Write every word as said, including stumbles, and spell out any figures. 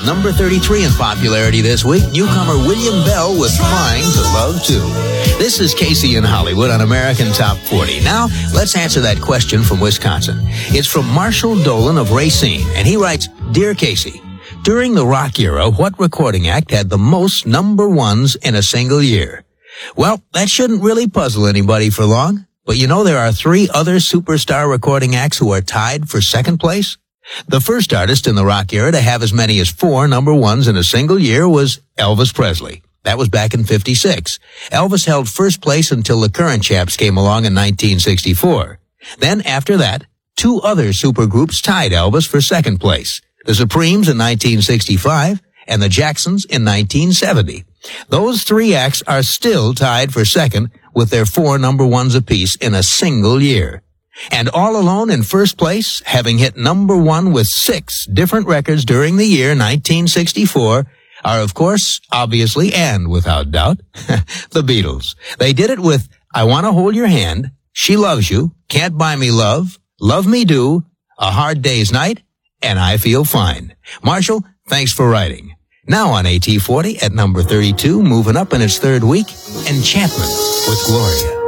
number thirty-three in popularity this week. Newcomer William Bell with Trying to Love Too. This is Casey in Hollywood on American Top forty. Now, let's answer that question from Wisconsin. It's from Marshall Dolan of Racine, and he writes, Dear Casey, during the rock era, what recording act had the most number ones in a single year? Well, that shouldn't really puzzle anybody for long, but you know there are three other superstar recording acts who are tied for second place? The first artist in the rock era to have as many as four number ones in a single year was Elvis Presley. That was back in fifty-six. Elvis held first place until the current chaps came along in nineteen sixty-four. Then after that, two other supergroups tied Elvis for second place. The Supremes in nineteen sixty-five and the Jacksons in nineteen seventy. Those three acts are still tied for second with their four number ones apiece in a single year. And all alone in first place, having hit number one with six different records during the year nineteen sixty-four, are, of course, obviously, and without doubt, the Beatles. They did it with I Wanna Hold Your Hand, She Loves You, Can't Buy Me Love, Love Me Do, A Hard Day's Night, and I Feel Fine. Marshall, thanks for writing. Now on A T forty at number thirty-two, moving up in its third week, Enchantment with Gloria.